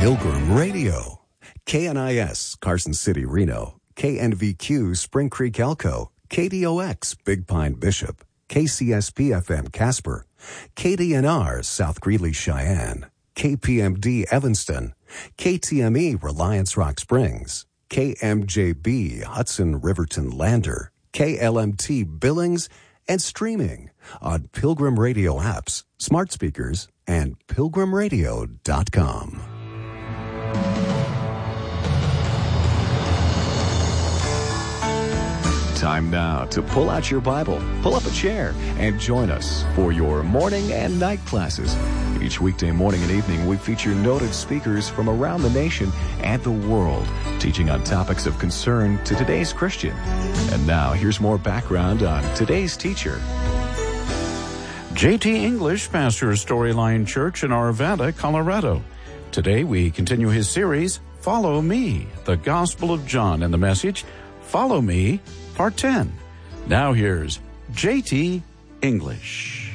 Pilgrim Radio. KNIS, Carson City, Reno. KNVQ, Spring Creek, Elko. KDOX, Big Pine, Bishop. KCSP-FM, Casper. KDNR, South Greeley, Cheyenne. KPMD, Evanston. KTME, Reliance Rock Springs. KMJB, Hudson, Riverton, Lander. KLMT, Billings, and streaming on Pilgrim Radio apps, smart speakers, and pilgrimradio.com. Time now to pull out your Bible, pull up a chair, and join us for your morning and night classes. Each weekday morning and evening, we feature noted speakers from around the nation and the world, teaching on topics of concern to today's Christian. And now, here's more background on today's teacher. J.T. English pastors Storyline Church in Arvada, Colorado. Today, we continue his series, Follow Me, the Gospel of John, and the message, Follow Me, Part 10. Now here's J.T. English.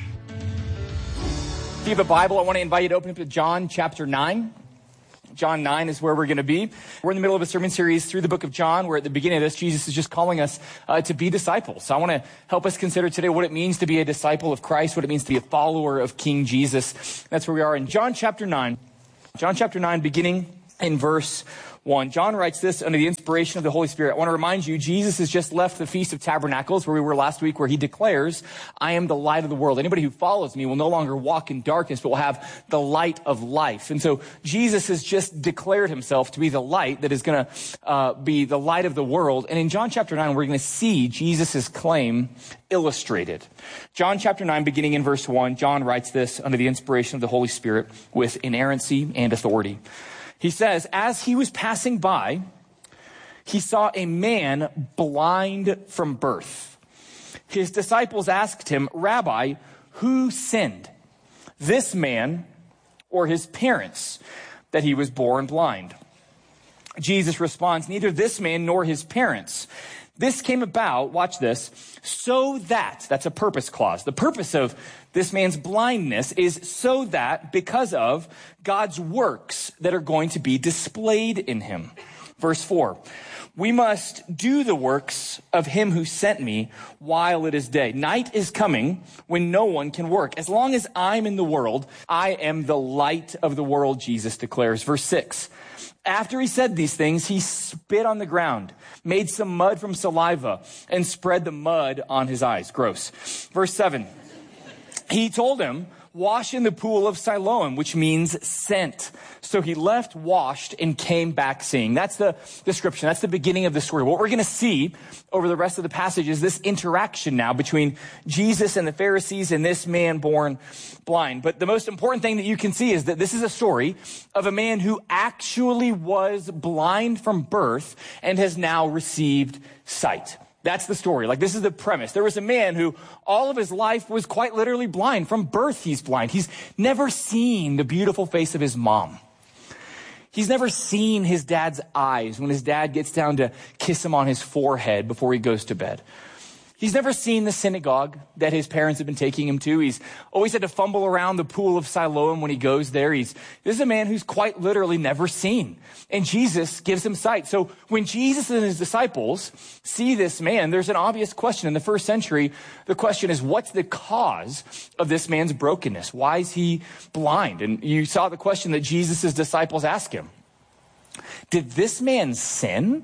If you have a Bible, I want to invite you to open up to John chapter 9. John 9 is where we're going to be. We're in the middle of a sermon series through the book of John, where at the beginning of this, Jesus is just calling us to be disciples. So I want to help us consider today what it means to be a disciple of Christ, what it means to be a follower of King Jesus. That's where we are in John chapter 9. John chapter 9, beginning in verse 1. John writes this under the inspiration of the Holy Spirit. I want to remind you, Jesus has just left the Feast of Tabernacles, where we were last week, where he declares, I am the light of the world. Anybody who follows me will no longer walk in darkness, but will have the light of life. And so Jesus has just declared himself to be the light that is going to be the light of the world. And in John chapter 9, we're going to see Jesus' claim illustrated. John chapter 9, beginning in verse 1, John writes this under the inspiration of the Holy Spirit with inerrancy and authority. He says, as he was passing by, he saw a man blind from birth. His disciples asked him, Rabbi, who sinned, this man or his parents, that he was born blind? Jesus responds, neither this man nor his parents. This came about, watch this, so that, that's a purpose clause. The purpose of this man's blindness is so that, because of God's works that are going to be displayed in him. Verse 4, we must do the works of him who sent me while it is day. Night is coming when no one can work. As long as I'm in the world, I am the light of the world, Jesus declares. Verse 6, after he said these things, he spit on the ground, made some mud from saliva, and spread the mud on his eyes. Gross. Verse 7, he told him, wash in the pool of Siloam, which means sent. So he left, washed, and came back seeing. That's the description. That's the beginning of the story. What we're going to see over the rest of the passage is this interaction now between Jesus and the Pharisees and this man born blind. But the most important thing that you can see is that this is a story of a man who actually was blind from birth and has now received sight. That's the story. Like, this is the premise. There was a man who all of his life was quite literally blind. From birth, he's blind. He's never seen the beautiful face of his mom. He's never seen his dad's eyes when his dad gets down to kiss him on his forehead before he goes to bed. He's never seen the synagogue that his parents have been taking him to. He's always had to fumble around the pool of Siloam when he goes there. This is a man who's quite literally never seen. And Jesus gives him sight. So when Jesus and his disciples see this man, there's an obvious question. In the first century, the question is, what's the cause of this man's brokenness? Why is he blind? And you saw the question that Jesus' disciples ask him. Did this man sin?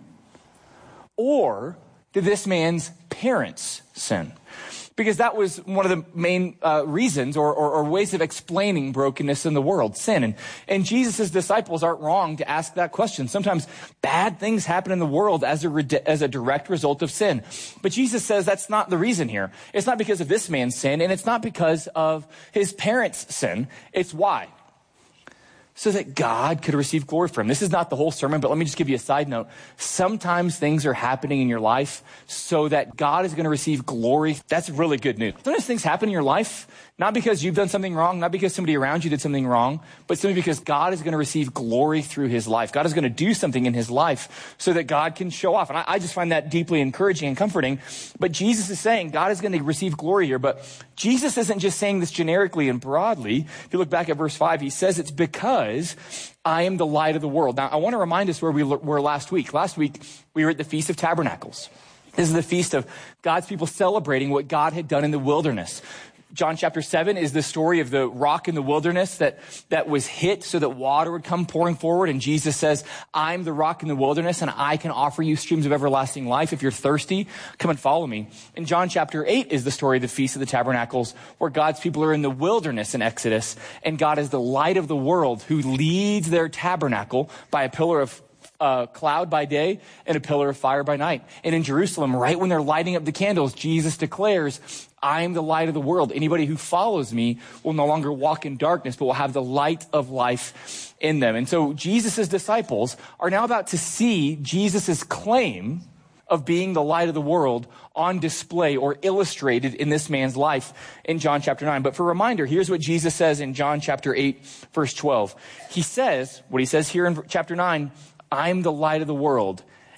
Or did this man's parents sin? Because that was one of the main reasons or ways of explaining brokenness in the world, sin. And Jesus' disciples aren't wrong to ask that question. Sometimes bad things happen in the world as a direct result of sin. But Jesus says that's not the reason here. It's not because of this man's sin, and it's not because of his parents' sin. It's why? So that God could receive glory from him. This is not the whole sermon, but let me just give you a side note. Sometimes things are happening in your life so that God is going to receive glory. That's really good news. Sometimes things happen in your life, not because you've done something wrong, not because somebody around you did something wrong, but simply because God is going to receive glory through his life. God is going to do something in his life so that God can show off. And I just find that deeply encouraging and comforting. But Jesus is saying God is going to receive glory here. But Jesus isn't just saying this generically and broadly. If you look back at verse 5, he says it's because because I am the light of the world. Now, I want to remind us where we were last week. Last week, we were at the Feast of Tabernacles. This is the feast of God's people celebrating what God had done in the wilderness. John chapter 7 is the story of the rock in the wilderness that was hit so that water would come pouring forward. And Jesus says, I'm the rock in the wilderness and I can offer you streams of everlasting life. If you're thirsty, come and follow me. And John chapter 8 is the story of the Feast of the Tabernacles, where God's people are in the wilderness in Exodus. And God is the light of the world who leads their tabernacle by a pillar of cloud by day and a pillar of fire by night. And in Jerusalem, right when they're lighting up the candles, Jesus declares, I am the light of the world. Anybody who follows me will no longer walk in darkness, but will have the light of life in them. And so Jesus' disciples are now about to see Jesus' claim of being the light of the world on display or illustrated in this man's life in John chapter 9. But for a reminder, here's what Jesus says in John chapter 8, verse 12. He says, what he says here in chapter 9, I'm the light of the world.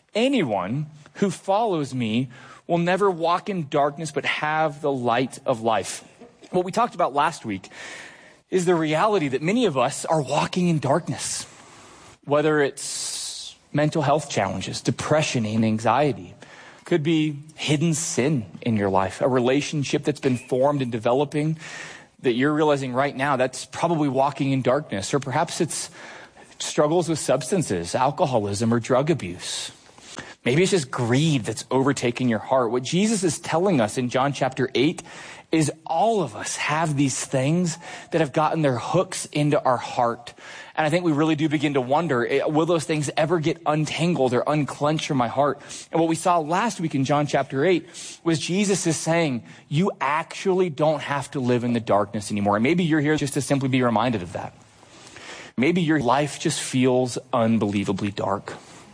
Anyone who follows me will never walk in darkness, but have the light of life. What we talked about last week is the reality that many of us are walking in darkness, whether it's mental health challenges, depression and anxiety. Could be hidden sin in your life, a relationship that's been formed and developing that you're realizing right now that's probably walking in darkness, or perhaps it's struggles with substances, alcoholism, or drug abuse. Maybe it's just greed that's overtaking your heart. What Jesus is telling us in John chapter 8 is all of us have these things that have gotten their hooks into our heart. And I think we really do begin to wonder, will those things ever get untangled or unclenched from my heart? And what we saw last week in John chapter 8 was Jesus is saying, you actually don't have to live in the darkness anymore. And maybe you're here just to simply be reminded of that. Maybe your life just feels unbelievably dark.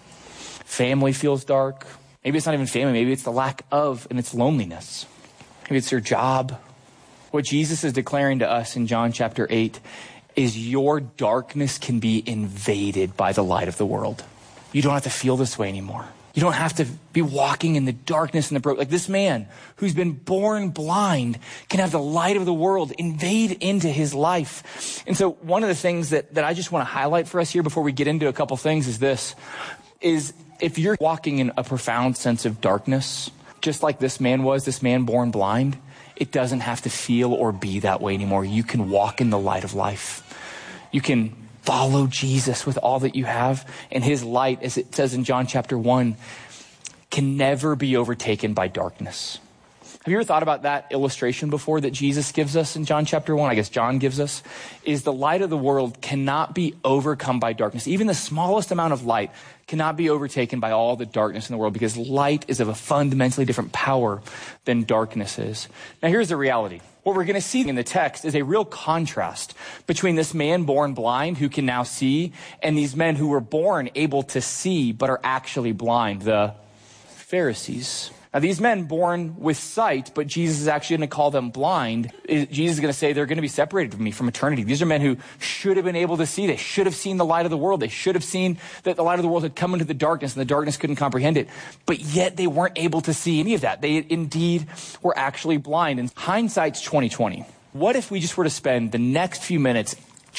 Family feels dark. Maybe it's not even family. Maybe it's the lack of, and it's loneliness. Maybe it's your job. What Jesus is declaring to us in John chapter 8 is your darkness can be invaded by the light of the world. You don't have to feel this way anymore. You don't have to be walking in the darkness and the broken. Like this man who's been born blind can have the light of the world invade into his life. And so one of the things that I just want to highlight for us here before we get into a couple things is this, is if you're walking in a profound sense of darkness, just like this man was, this man born blind, it doesn't have to feel or be that way anymore. You can walk in the light of life. You can follow Jesus with all that you have, and his light, as it says in John chapter 1, can never be overtaken by darkness. Have you ever thought about that illustration before that Jesus gives us in John chapter 1? I guess John gives us, is the light of the world cannot be overcome by darkness. Even the smallest amount of light cannot be overtaken by all the darkness in the world, because light is of a fundamentally different power than darkness is. Now here's the reality. What we're going to see in the text is a real contrast between this man born blind who can now see and these men who were born able to see but are actually blind, the Pharisees. Now, these men born with sight, but Jesus is actually going to call them blind. Jesus is going to say they're going to be separated from me from eternity. These are men who should have been able to see. They should have seen the light of the world. They should have seen that the light of the world had come into the darkness and the darkness couldn't comprehend it. But yet they weren't able to see any of that. They indeed were actually blind. And hindsight's 20/20. What if we just were to spend the next few minutes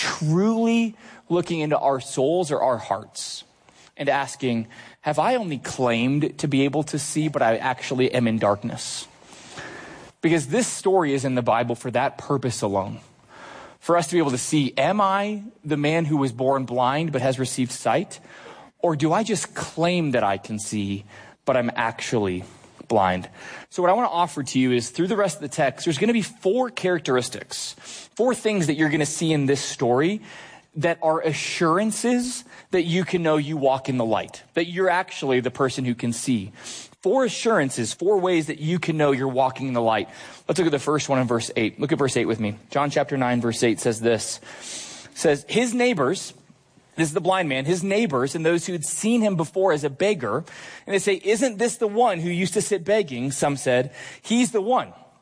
truly looking into our souls or our hearts and asking, have I only claimed to be able to see, but I actually am in darkness? Because this story is in the Bible for that purpose alone. For us to be able to see, am I the man who was born blind but has received sight? Or do I just claim that I can see, but I'm actually blind? So what I want to offer to you is, through the rest of the text, there's going to be 4 characteristics, 4 things that you're going to see in this story that are assurances that you can know you walk in the light, that you're actually the person who can see. 4 assurances, 4 ways that you can know you're walking in the light. Let's look at the first one in verse 8. Look at verse 8 with me. John chapter 9, verse 8 says this. It says, his neighbors, this is the blind man, his neighbors and those who had seen him before as a beggar, and they say, isn't this the one who used to sit begging? Some said, he's the one.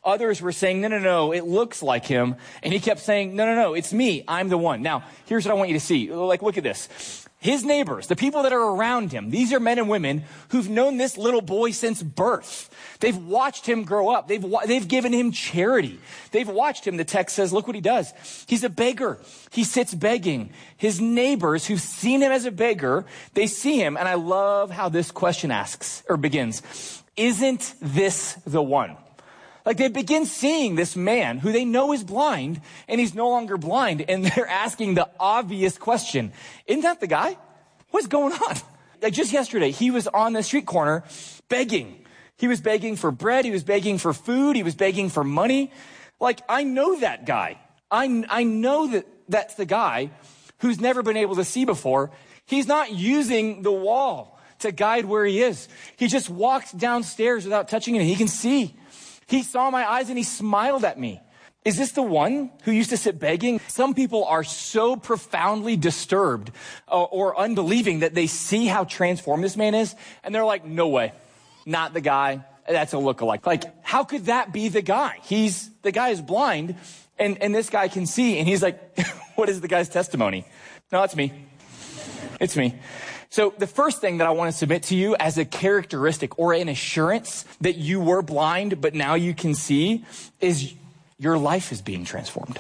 Others were saying, no, it looks like him. And he kept saying, no, it's me. I'm the one. Now, here's what I want you to see. Like, look at this. His neighbors, the people that are around him, these are men and women who've known this little boy since birth. They've watched him grow up. They've given him charity. They've watched him. The text says, look what he does. He's a beggar. He sits begging. His neighbors who've seen him as a beggar, they see him. And I love how this question begins. Isn't this the one? Like, they begin seeing this man who they know is blind, and he's no longer blind, and they're asking the obvious question. Isn't that the guy? What's going on? Like, just yesterday, he was on the street corner begging. He was begging for bread. He was begging for food. He was begging for money. Like, I know that guy. I know that's the guy who's never been able to see before. He's not using the wall to guide where he is. He just walks downstairs without touching it. He can see. He saw my eyes and he smiled at me. Is this the one who used to sit begging? Some people are so profoundly disturbed or unbelieving that they see how transformed this man is. And they're like, no way, not the guy. That's a lookalike. Like, how could that be the guy? The guy is blind and this guy can see. And he's like, what is the guy's testimony? No, it's me. It's me. So the first thing that I want to submit to you as a characteristic or an assurance that you were blind, but now you can see, is your life is being transformed.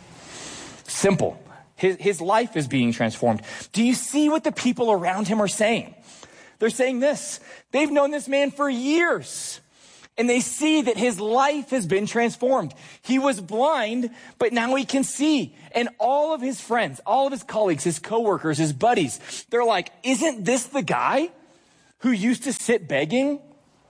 Simple. His life is being transformed. Do you see what the people around him are saying? They're saying this. They've known this man for years, and they see that his life has been transformed. He was blind, but now he can see. And all of his friends, all of his colleagues, his coworkers, his buddies, they're like, isn't this the guy who used to sit begging?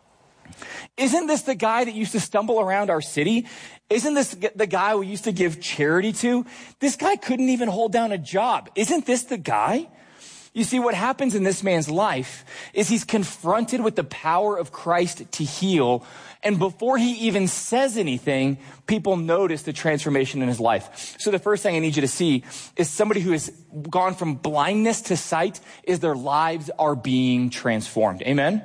Isn't this the guy that used to stumble around our city? Isn't this the guy we used to give charity to? This guy couldn't even hold down a job. Isn't this the guy? You see, what happens in this man's life is he's confronted with the power of Christ to heal. And before he even says anything, people notice the transformation in his life. So the first thing I need you to see is somebody who has gone from blindness to sight is their lives are being transformed. Amen?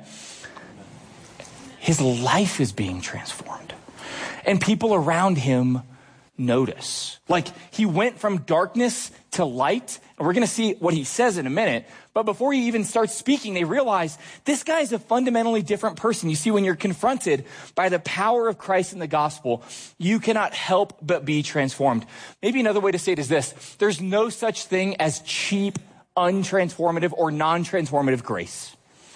His life is being transformed. And people around him notice. Like, he went from darkness to light. And we're going to see what he says in a minute. But before he even starts speaking, they realize this guy is a fundamentally different person. You see, when you're confronted by the power of Christ in the gospel, you cannot help but be transformed. Maybe another way to say it is this. There's no such thing as cheap, untransformative, or non-transformative grace.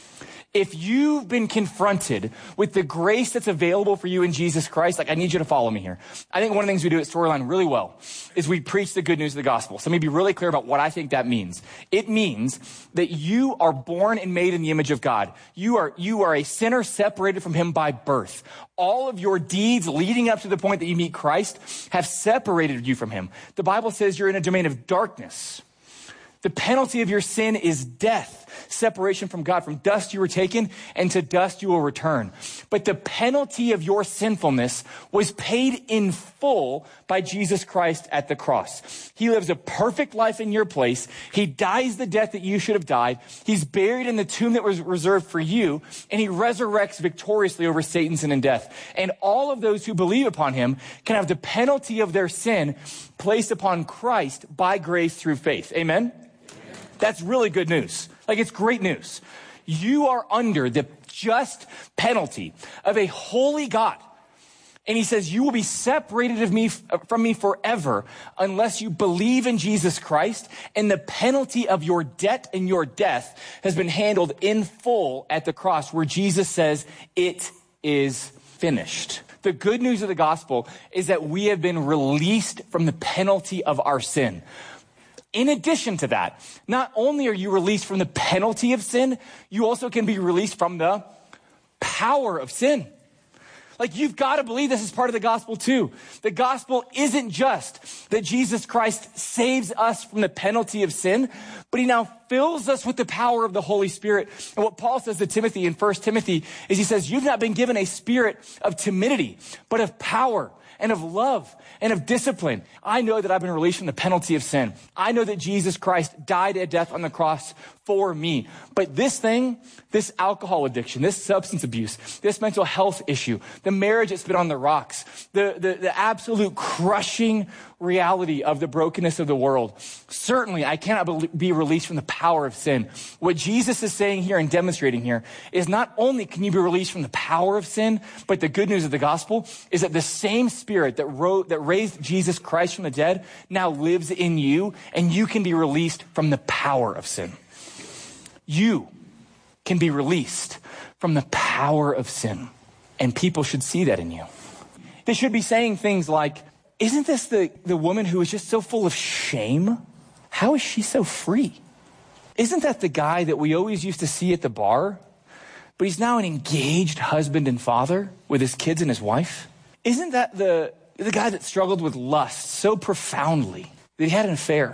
If you've been confronted with the grace that's available for you in Jesus Christ, like, I need you to follow me here. I think one of the things we do at Storyline really well is we preach the good news of the gospel. So let me be really clear about what I think that means. It means that you are born and made in the image of God. You are a sinner separated from him by birth. All of your deeds leading up to the point that you meet Christ have separated you from him. The Bible says you're in a domain of darkness. The penalty of your sin is death, separation from God. From dust you were taken, and to dust you will return. But the penalty of your sinfulness was paid in full by Jesus Christ at the cross. He lives a perfect life in your place. He dies the death that you should have died. He's buried in the tomb that was reserved for you, and he resurrects victoriously over Satan, sin, and death. And all of those who believe upon him can have the penalty of their sin placed upon Christ by grace through faith. Amen? That's really good news. Like, it's great news. You are under the just penalty of a holy God. And he says, you will be separated from me forever unless you believe in Jesus Christ. And the penalty of your debt and your death has been handled in full at the cross, where Jesus says, it is finished. The good news of the gospel is that we have been released from the penalty of our sin. In addition to that, not only are you released from the penalty of sin, you also can be released from the power of sin. Like, you've got to believe this is part of the gospel too. The gospel isn't just that Jesus Christ saves us from the penalty of sin, but he now fills us with the power of the Holy Spirit. And what Paul says to Timothy in 1 Timothy is he says, you've not been given a spirit of timidity, but of power and of love and of discipline. I know that I've been released from the penalty of sin. I know that Jesus Christ died at death on the cross for me. But this thing, this alcohol addiction, this substance abuse, this mental health issue, the marriage that's been on the rocks, the absolute crushing reality of the brokenness of the world. Certainly, I cannot be released from the power of sin. What Jesus is saying here and demonstrating here is not only can you be released from the power of sin, but the good news of the gospel is that the same Spirit that raised Jesus Christ from the dead now lives in you, and you can be released from the power of sin. You can be released from the power of sin, and people should see that in you. They should be saying things like, isn't this the woman who is just so full of shame? How is she so free? Isn't that the guy that we always used to see at the bar, but he's now an engaged husband and father with his kids and his wife? Isn't that the guy that struggled with lust so profoundly that he had an affair?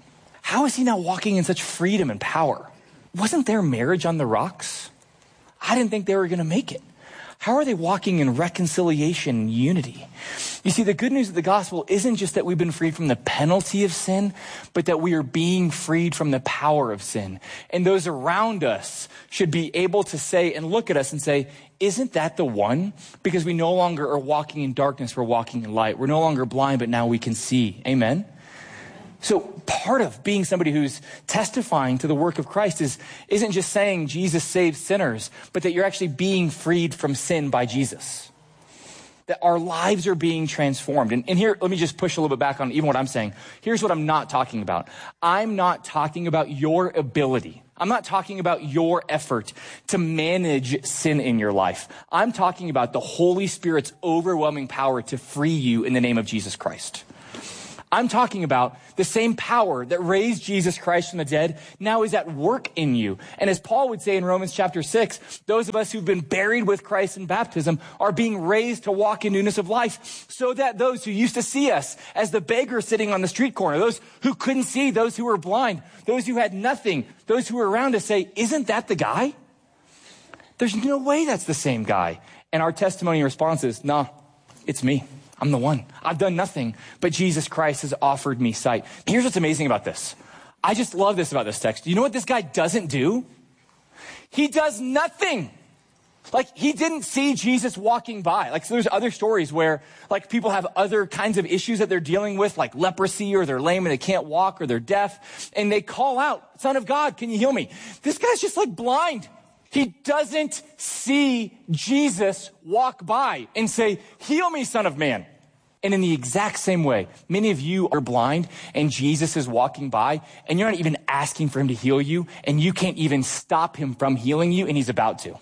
How is he now walking in such freedom and power? Wasn't their marriage on the rocks? I didn't think they were going to make it. How are they walking in reconciliation and unity? You see, the good news of the gospel isn't just that we've been freed from the penalty of sin, but that we are being freed from the power of sin. And those around us should be able to say and look at us and say, isn't that the one? Because we no longer are walking in darkness, we're walking in light. We're no longer blind, but now we can see. Amen? So part of being somebody who's testifying to the work of Christ isn't just saying Jesus saves sinners, but that you're actually being freed from sin by Jesus. That our lives are being transformed. And here, let me just push a little bit back on even what I'm saying. Here's what I'm not talking about. I'm not talking about your ability. I'm not talking about your effort to manage sin in your life. I'm talking about the Holy Spirit's overwhelming power to free you in the name of Jesus Christ. I'm talking about the same power that raised Jesus Christ from the dead now is at work in you. And as Paul would say in Romans chapter 6, those of us who've been buried with Christ in baptism are being raised to walk in newness of life, so that those who used to see us as the beggar sitting on the street corner, those who couldn't see, those who were blind, those who had nothing, those who were around us say, isn't that the guy? There's no way that's the same guy. And our testimony response is, nah, it's me. I'm the one. I've done nothing, but Jesus Christ has offered me sight. Here's what's amazing about this. I just love this about this text. You know what this guy doesn't do? He does nothing. Like, he didn't see Jesus walking by. Like, so there's other stories where, like, people have other kinds of issues that they're dealing with, like leprosy, or they're lame and they can't walk, or they're deaf, and they call out, Son of God, can you heal me? This guy's just like blind. He doesn't see Jesus walk by and say, heal me, Son of Man. And in the exact same way, many of you are blind and Jesus is walking by and you're not even asking for him to heal you, and you can't even stop him from healing you, and he's about to.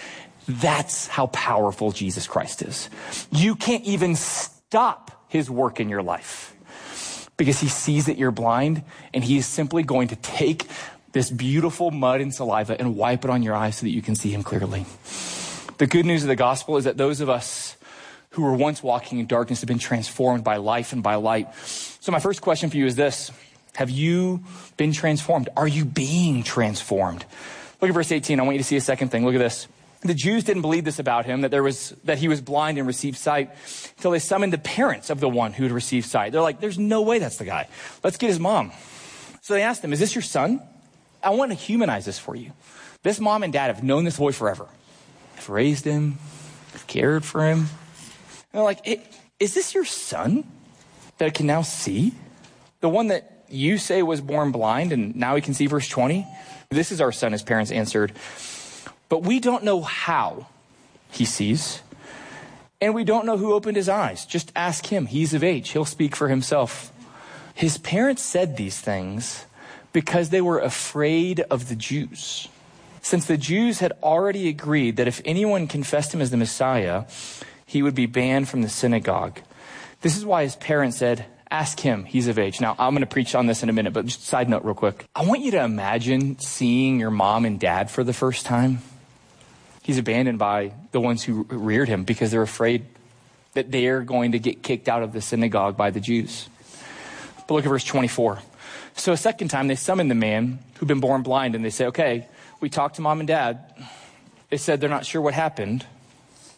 That's how powerful Jesus Christ is. You can't even stop his work in your life because he sees that you're blind, and he is simply going to take this beautiful mud and saliva and wipe it on your eyes so that you can see him clearly. The good news of the gospel is that those of us who were once walking in darkness have been transformed by life and by light. So my first question for you is this: have you been transformed? Are you being transformed? Look at verse 18. I want you to see a second thing. Look at this. The Jews didn't believe this about him, that he was blind and received sight, until they summoned the parents of the one who had received sight. They're like, there's no way that's the guy. Let's get his mom. So they asked him, is this your son? I want to humanize this for you. This mom and dad have known this boy forever. They've raised him, they've cared for him. And they're like, is this your son that can now see? The one that you say was born blind and now he can see, verse 20? This is our son, his parents answered. But we don't know how he sees, and we don't know who opened his eyes. Just ask him. He's of age. He'll speak for himself. His parents said these things because they were afraid of the Jews. Since the Jews had already agreed that if anyone confessed him as the Messiah, he would be banned from the synagogue. This is why his parents said, ask him, he's of age. Now, I'm going to preach on this in a minute, but just a side note real quick. I want you to imagine seeing your mom and dad for the first time. He's abandoned by the ones who reared him because they're afraid that they're going to get kicked out of the synagogue by the Jews. But look at verse 24. So a second time, they summoned the man who'd been born blind, and they say, okay, we talked to mom and dad. They said they're not sure what happened.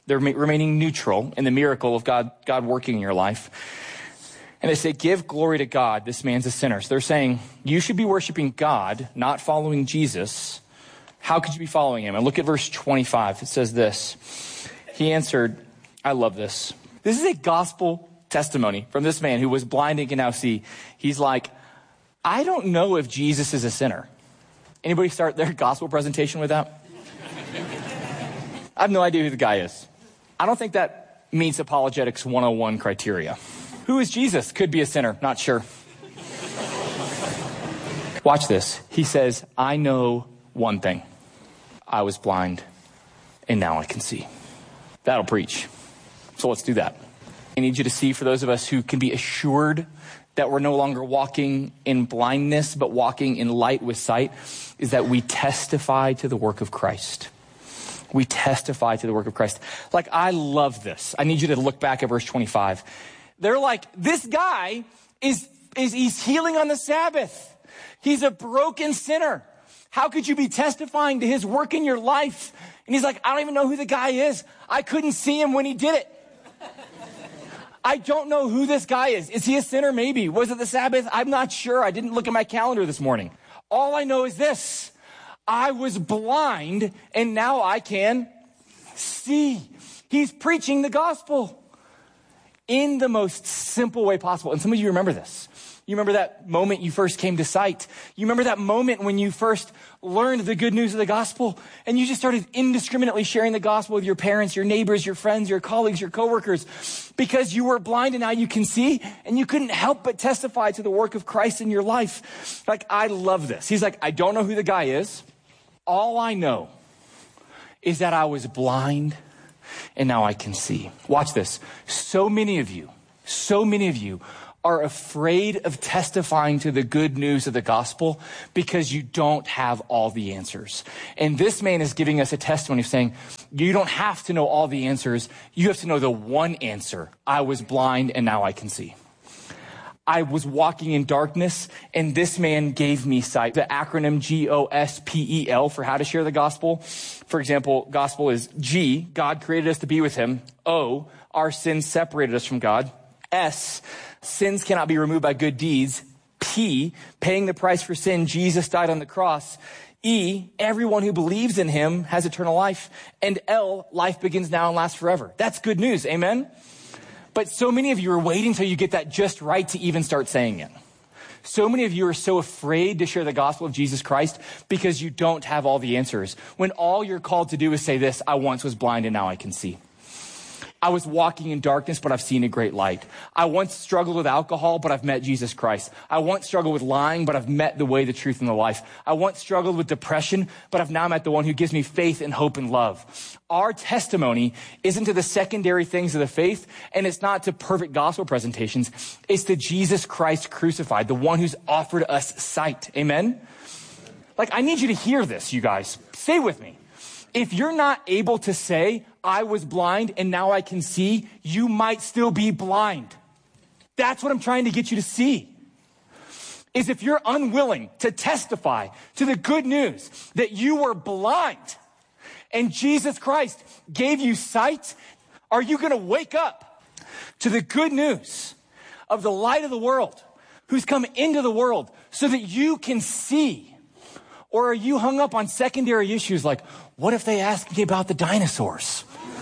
They're remaining neutral in the miracle of God working in your life. And they say, give glory to God. This man's a sinner. So they're saying, you should be worshiping God, not following Jesus. How could you be following him? And look at verse 25. It says this. He answered, I love this. This is a gospel testimony from this man who was blind and can now see. He's like, I don't know if Jesus is a sinner. Anybody start their gospel presentation with that? I have no idea who the guy is. I don't think that meets apologetics 101 criteria. Who is Jesus? Could be a sinner. Not sure. Watch this. He says, I know one thing. I was blind and now I can see. That'll preach. So let's do that. I need you to see, for those of us who can be assured that we're no longer walking in blindness, but walking in light with sight, is that we testify to the work of Christ. We testify to the work of Christ. Like, I love this. I need you to look back at verse 25. They're like, this guy he's healing on the Sabbath. He's a broken sinner. How could you be testifying to his work in your life? And he's like, I don't even know who the guy is. I couldn't see him when he did it. I don't know who this guy is. Is he a sinner? Maybe. Was it the Sabbath? I'm not sure. I didn't look at my calendar this morning. All I know is this. I was blind and now I can see. He's preaching the gospel in the most simple way possible. And some of you remember this. You remember that moment you first came to sight. You remember that moment when you first learned the good news of the gospel and you just started indiscriminately sharing the gospel with your parents, your neighbors, your friends, your colleagues, your coworkers, because you were blind and now you can see, and you couldn't help but testify to the work of Christ in your life. Like, I love this. He's like, I don't know who the guy is. All I know is that I was blind and now I can see. Watch this. So many of you are afraid of testifying to the good news of the gospel because you don't have all the answers. And this man is giving us a testimony of saying, you don't have to know all the answers. You have to know the one answer. I was blind and now I can see. I was walking in darkness and this man gave me sight. The acronym GOSPEL for how to share the gospel. For example, gospel is G, God created us to be with him. O, our sins separated us from God. S, sins cannot be removed by good deeds. P, paying the price for sin, Jesus died on the cross. E, everyone who believes in him has eternal life. And L, life begins now and lasts forever. That's good news, amen? But so many of you are waiting until you get that just right to even start saying it. So many of you are so afraid to share the gospel of Jesus Christ because you don't have all the answers. When all you're called to do is say this, I once was blind and now I can see. I was walking in darkness, but I've seen a great light. I once struggled with alcohol, but I've met Jesus Christ. I once struggled with lying, but I've met the way, the truth, and the life. I once struggled with depression, but I've now met the one who gives me faith and hope and love. Our testimony isn't to the secondary things of the faith, and it's not to perfect gospel presentations. It's to Jesus Christ crucified, the one who's offered us sight. Amen? Like, I need you to hear this, you guys. Say with me. If you're not able to say, I was blind and now I can see, you might still be blind. That's what I'm trying to get you to see. Is if you're unwilling to testify to the good news that you were blind and Jesus Christ gave you sight, are you going to wake up to the good news of the light of the world who's come into the world so that you can see? Or are you hung up on secondary issues like, what if they ask me about the dinosaurs?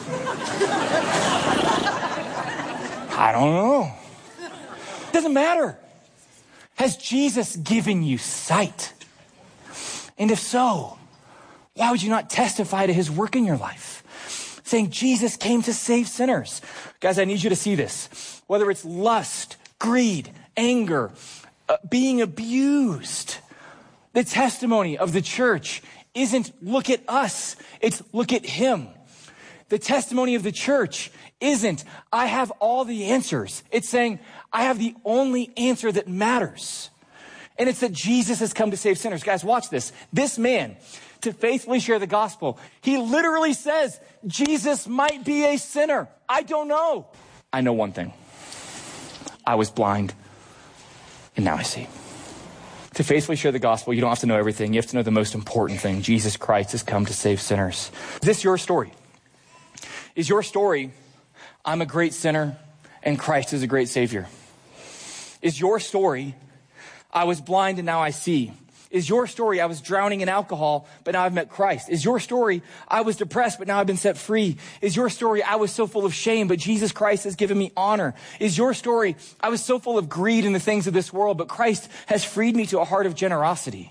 I don't know. Doesn't matter. Has Jesus given you sight? And if so, why would you not testify to his work in your life? Saying Jesus came to save sinners. Guys, I need you to see this. Whether it's lust, greed, anger, being abused, the testimony of the church isn't look at us, it's look at him. The testimony of the church isn't I have all the answers. It's saying I have the only answer that matters. And it's that Jesus has come to save sinners. Guys, watch this. This man, to faithfully share the gospel, he literally says, Jesus might be a sinner. I don't know. I know one thing. I was blind and now I see. To faithfully share the gospel, you don't have to know everything. You have to know the most important thing. Jesus Christ has come to save sinners. Is this your story? Is your story, I'm a great sinner and Christ is a great Savior? Is your story, I was blind and now I see? Is your story, I was drowning in alcohol, but now I've met Christ? Is your story, I was depressed, but now I've been set free? Is your story, I was so full of shame, but Jesus Christ has given me honor? Is your story, I was so full of greed in the things of this world, but Christ has freed me to a heart of generosity?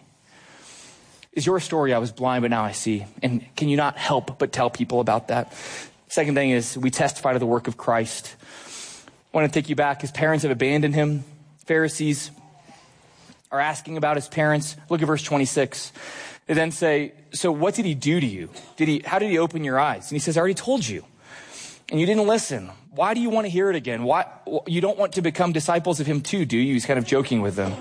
Is your story, I was blind, but now I see? And can you not help but tell people about that? Second thing is, we testify to the work of Christ. I want to take you back. His parents have abandoned him. Pharisees are asking about his parents. Look at verse 26. They then say, so what did he do to you? How did he open your eyes? And he says, I already told you, and you didn't listen. Why do you want to hear it again? Why you don't want to become disciples of him too, do you? He's kind of joking with them.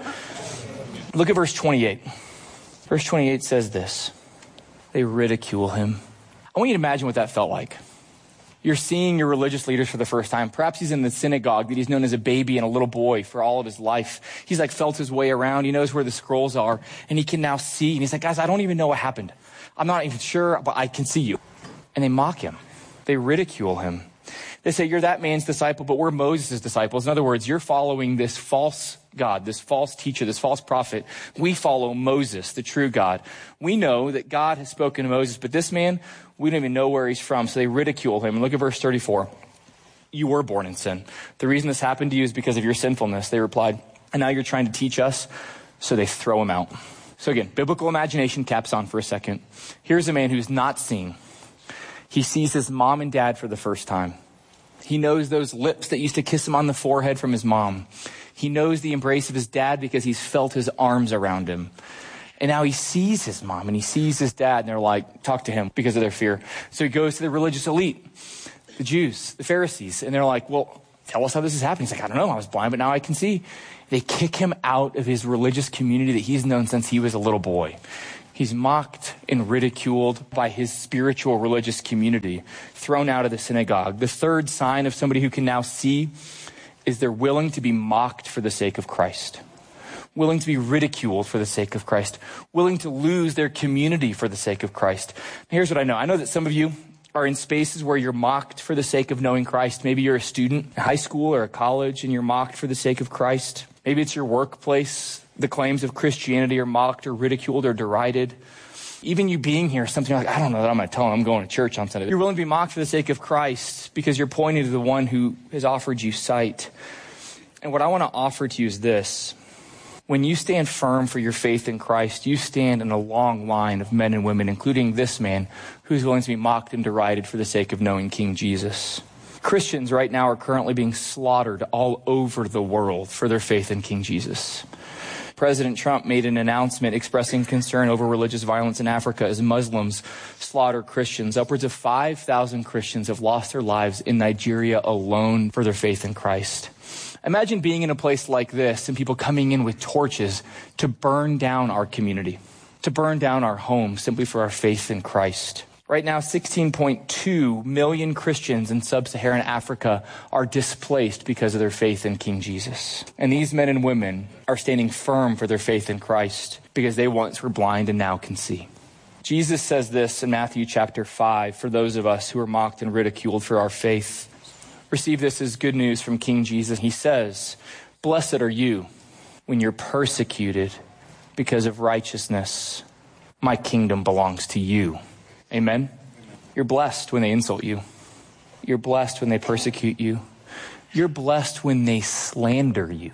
Look at verse 28. Verse 28 says this. They ridicule him. I want you to imagine what that felt like. You're seeing your religious leaders for the first time. Perhaps he's in the synagogue that he's known as a baby and a little boy for all of his life. He's like felt his way around. He knows where the scrolls are and he can now see. And he's like, guys, I don't even know what happened. I'm not even sure, but I can see you. And they mock him. They ridicule him. They say, you're that man's disciple, but we're Moses' disciples. In other words, you're following this false God, this false teacher, this false prophet. We follow Moses, the true God. We know that God has spoken to Moses, but this man, we don't even know where he's from. So they ridicule him. And look at verse 34. You were born in sin. The reason this happened to you is because of your sinfulness. They replied, and now you're trying to teach us. So they throw him out. So again, biblical imagination caps on for a second. Here's a man who's not seen. He sees his mom and dad for the first time. He knows those lips that used to kiss him on the forehead from his mom. He knows the embrace of his dad because he's felt his arms around him. And now he sees his mom and he sees his dad and they're like, talk to him because of their fear. So he goes to the religious elite, the Jews, the Pharisees, and they're like, well, tell us how this is happening. He's like, I don't know. I was blind, but now I can see. They kick him out of his religious community that he's known since he was a little boy. He's mocked and ridiculed by his spiritual religious community, thrown out of the synagogue. The third sign of somebody who can now see is they're willing to be mocked for the sake of Christ, willing to be ridiculed for the sake of Christ, willing to lose their community for the sake of Christ. Here's what I know. I know that some of you are in spaces where you're mocked for the sake of knowing Christ. Maybe you're a student in high school or a college and you're mocked for the sake of Christ. Maybe it's your workplace. The claims of Christianity are mocked or ridiculed or derided. Even you being here, something like, I don't know that I'm going to tell them I'm going to church on Sunday. You're willing to be mocked for the sake of Christ because you're pointing to the one who has offered you sight. And what I want to offer to you is this. When you stand firm for your faith in Christ, you stand in a long line of men and women, including this man, who's willing to be mocked and derided for the sake of knowing King Jesus. Christians right now are currently being slaughtered all over the world for their faith in King Jesus. President Trump made an announcement expressing concern over religious violence in Africa as Muslims slaughter Christians. Upwards of 5,000 Christians have lost their lives in Nigeria alone for their faith in Christ. Imagine being in a place like this and people coming in with torches to burn down our community, to burn down our home simply for our faith in Christ. Right now, 16.2 million Christians in sub-Saharan Africa are displaced because of their faith in King Jesus. And these men and women are standing firm for their faith in Christ because they once were blind and now can see. Jesus says this in Matthew chapter 5 for those of us who are mocked and ridiculed for our faith. Receive this as good news from King Jesus. He says, blessed are you when you're persecuted because of righteousness. My kingdom belongs to you. Amen. You're blessed when they insult you. You're blessed when they persecute you. You're blessed when they slander you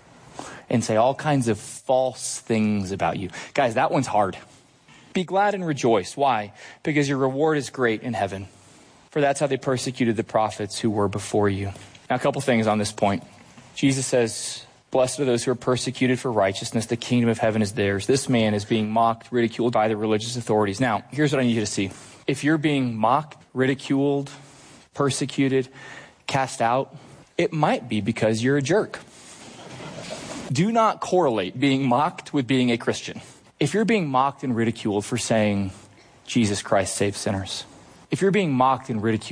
and say all kinds of false things about you. Guys, that one's hard. Be glad and rejoice. Why? Because your reward is great in heaven. For that's how they persecuted the prophets who were before you. Now, a couple things on this point. Jesus says, blessed are those who are persecuted for righteousness. The kingdom of heaven is theirs. This man is being mocked, ridiculed by the religious authorities. Now, here's what I need you to see. If you're being mocked, ridiculed, persecuted, cast out, it might be because you're a jerk. Do not correlate being mocked with being a Christian. If you're being mocked and ridiculed for saying Jesus Christ saves sinners, if you're being mocked and ridiculed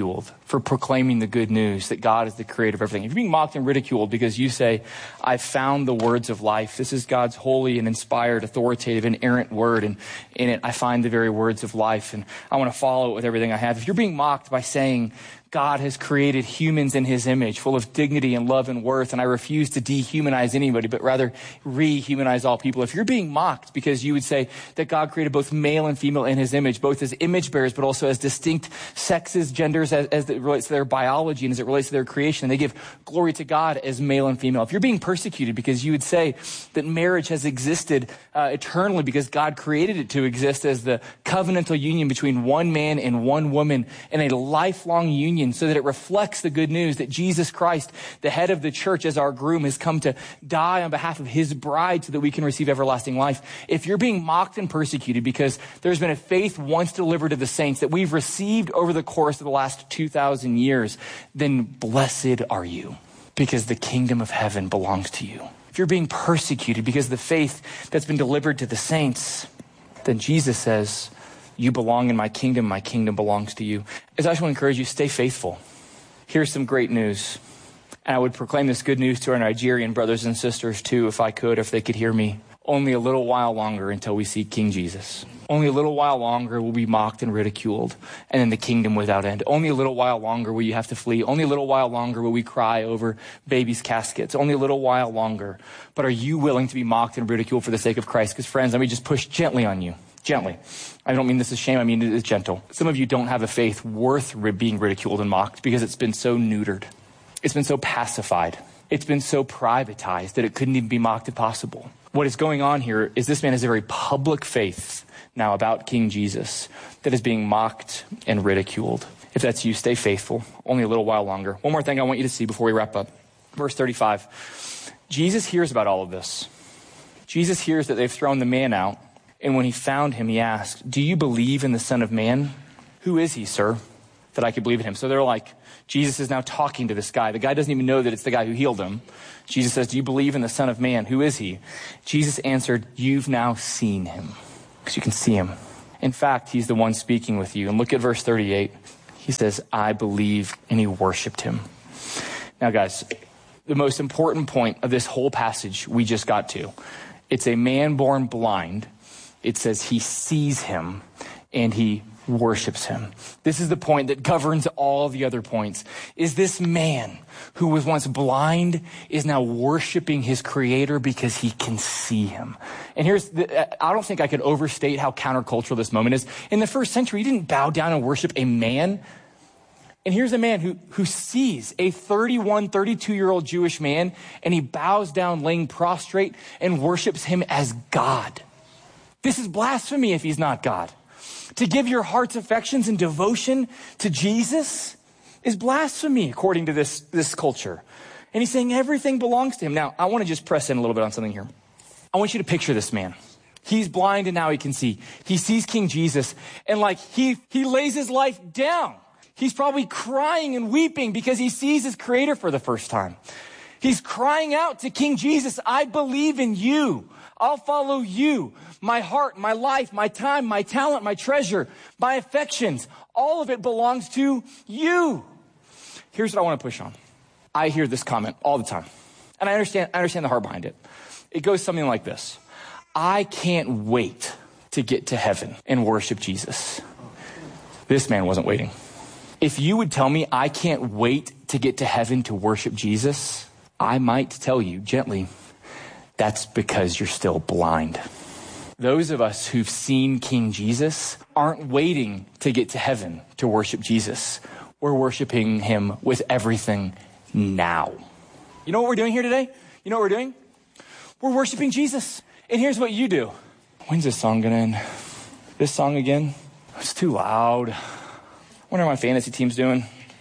for proclaiming the good news that God is the creator of everything. If you're being mocked and ridiculed because you say, I found the words of life. This is God's holy and inspired, authoritative, inerrant word. And in it, I find the very words of life. And I want to follow it with everything I have. If you're being mocked by saying, God has created humans in his image, full of dignity and love and worth, and I refuse to dehumanize anybody, but rather rehumanize all people. If you're being mocked because you would say that God created both male and female in his image, both as image bearers, but also as distinct sexes, genders, as it relates to their biology and as it relates to their creation, and they give glory to God as male and female. If you're being persecuted because you would say that marriage has existed eternally because God created it to exist as the covenantal union between one man and one woman in a lifelong union, so that it reflects the good news that Jesus Christ, the head of the church as our groom, has come to die on behalf of his bride so that we can receive everlasting life. If you're being mocked and persecuted because there's been a faith once delivered to the saints that we've received over the course of the last 2,000 years, then blessed are you, because the kingdom of heaven belongs to you. If you're being persecuted because the faith that's been delivered to the saints, then Jesus says, you belong in my kingdom belongs to you. As I just want to encourage you, stay faithful. Here's some great news. And I would proclaim this good news to our Nigerian brothers and sisters too, if I could, if they could hear me. Only a little while longer until we see King Jesus. Only a little while longer will be mocked and ridiculed, and then the kingdom without end. Only a little while longer will you have to flee. Only a little while longer will we cry over babies' caskets. Only a little while longer. But are you willing to be mocked and ridiculed for the sake of Christ? Because friends, let me just push gently on you. Gently. I don't mean this as shame. I mean it as gentle. Some of you don't have a faith worth being ridiculed and mocked because it's been so neutered. It's been so pacified. It's been so privatized that it couldn't even be mocked if possible. What is going on here is this man has a very public faith now about King Jesus that is being mocked and ridiculed. If that's you, stay faithful. Only a little while longer. One more thing I want you to see before we wrap up. Verse 35. Jesus hears about all of this. Jesus hears that they've thrown the man out. And when he found him, he asked, do you believe in the Son of Man? Who is he, sir, that I could believe in him? So they're like, Jesus is now talking to this guy. The guy doesn't even know that it's the guy who healed him. Jesus says, do you believe in the Son of Man? Who is he? Jesus answered, you've now seen him, because you can see him. In fact, he's the one speaking with you. And look at verse 38. He says, I believe, and he worshiped him. Now, guys, the most important point of this whole passage we just got to, it's a man born blind. It says he sees him and he worships him. This is the point that governs all the other points. Is this man who was once blind is now worshiping his creator because he can see him. And I don't think I could overstate how countercultural this moment is. In the first century, you didn't bow down and worship a man. And here's a man who sees a 32-year-old Jewish man, and he bows down laying prostrate and worships him as God. This is blasphemy if he's not God. To give your heart's affections and devotion to Jesus is blasphemy according to this culture. And he's saying everything belongs to him. Now, I want to just press in a little bit on something here. I want you to picture this man. He's blind and now he can see. He sees King Jesus and he lays his life down. He's probably crying and weeping because he sees his creator for the first time. He's crying out to King Jesus, I believe in you. I'll follow you. My heart, my life, my time, my talent, my treasure, my affections, all of it belongs to you. Here's what I want to push on. I hear this comment all the time. And I understand the heart behind it. It goes something like this. I can't wait to get to heaven and worship Jesus. This man wasn't waiting. If you would tell me I can't wait to get to heaven to worship Jesus, I might tell you gently, that's because you're still blind. Those of us who've seen King Jesus aren't waiting to get to heaven to worship Jesus. We're worshiping him with everything now. You know what we're doing here today? You know what we're doing? We're worshiping Jesus. And here's what you do. When's this song gonna end? This song again? It's too loud. Wonder how my fantasy team's doing.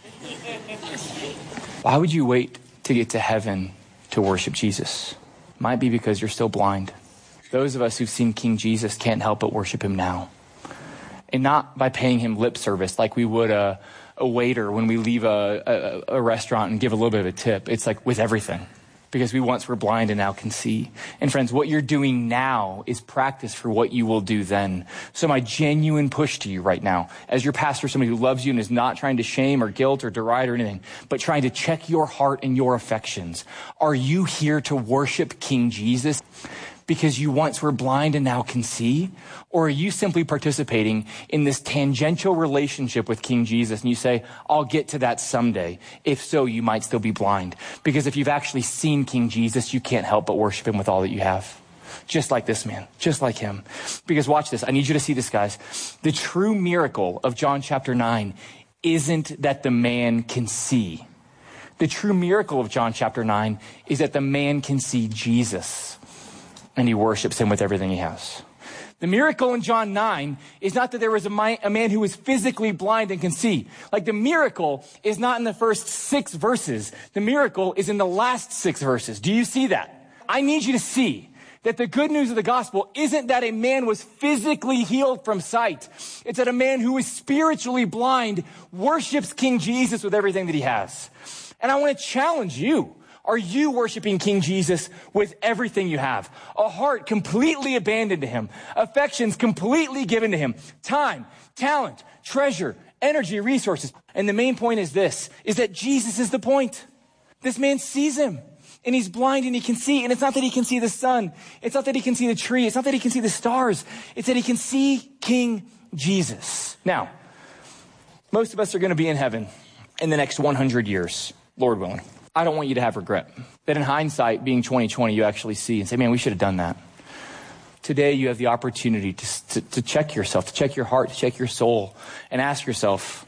Why would you wait to get to heaven to worship Jesus? Might be because you're still blind. Those of us who've seen King Jesus can't help but worship him now. And not by paying him lip service like we would a waiter when we leave a restaurant and give a little bit of a tip. It's like with everything. because we once were blind and now can see. And friends, what you're doing now is practice for what you will do then. So my genuine push to you right now, as your pastor, somebody who loves you and is not trying to shame or guilt or deride or anything, but trying to check your heart and your affections. Are you here to worship King Jesus because you once were blind and now can see? Or are you simply participating in this tangential relationship with King Jesus and you say, I'll get to that someday. If so, you might still be blind. Because if you've actually seen King Jesus, you can't help but worship him with all that you have. Just like this man, just like him. Because watch this, I need you to see this, guys. The true miracle of John chapter 9 isn't that the man can see. The true miracle of John chapter 9 is that the man can see Jesus. And he worships him with everything he has. The miracle in John 9 is not that there was a man who was physically blind and can see. Like, the miracle is not in the first 6 verses. The miracle is in the last 6 verses. Do you see that? I need you to see that the good news of the gospel isn't that a man was physically healed from sight. It's that a man who is spiritually blind worships King Jesus with everything that he has. And I want to challenge you. Are you worshiping King Jesus with everything you have? A heart completely abandoned to him. Affections completely given to him. Time, talent, treasure, energy, resources. And the main point is this, is that Jesus is the point. This man sees him. And he's blind and he can see. And it's not that he can see the sun. It's not that he can see the tree. It's not that he can see the stars. It's that he can see King Jesus. Now, most of us are going to be in heaven in the next 100 years, Lord willing. I don't want you to have regret. That in hindsight, being 2020, you actually see and say, man, we should have done that. Today, you have the opportunity to check yourself, to check your heart, to check your soul, and ask yourself,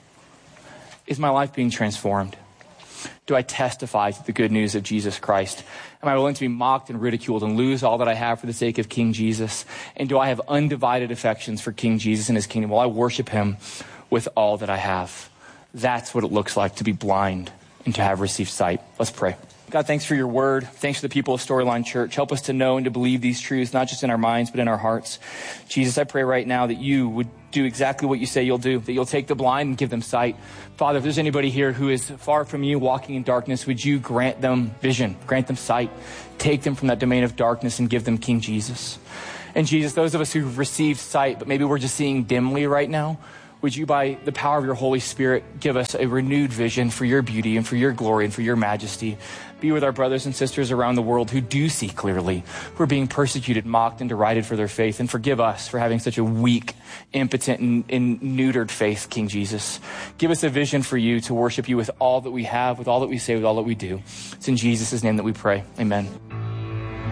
is my life being transformed? Do I testify to the good news of Jesus Christ? Am I willing to be mocked and ridiculed and lose all that I have for the sake of King Jesus? And do I have undivided affections for King Jesus and his kingdom? Will I worship him with all that I have? That's what it looks like to be blind and to have received sight. Let's pray. God, thanks for your word. Thanks for the people of Storyline Church. Help us to know and to believe these truths, not just in our minds, but in our hearts. Jesus, I pray right now that you would do exactly what you say you'll do, that you'll take the blind and give them sight. Father, if there's anybody here who is far from you, walking in darkness, would you grant them vision, grant them sight, take them from that domain of darkness and give them King Jesus. And Jesus, those of us who've received sight, but maybe we're just seeing dimly right now, would you, by the power of your Holy Spirit, give us a renewed vision for your beauty and for your glory and for your majesty. Be with our brothers and sisters around the world who do see clearly, who are being persecuted, mocked, and derided for their faith. And forgive us for having such a weak, impotent, and neutered faith, King Jesus. Give us a vision for you to worship you with all that we have, with all that we say, with all that we do. It's in Jesus' name that we pray. Amen.